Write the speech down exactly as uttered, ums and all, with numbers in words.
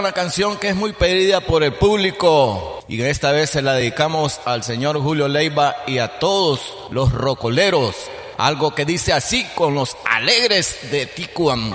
Una canción que es muy pedida por el público y esta vez se la dedicamos al señor Julio Leiva y a todos los rocoleros. Algo que dice así con los alegres de Ticuam.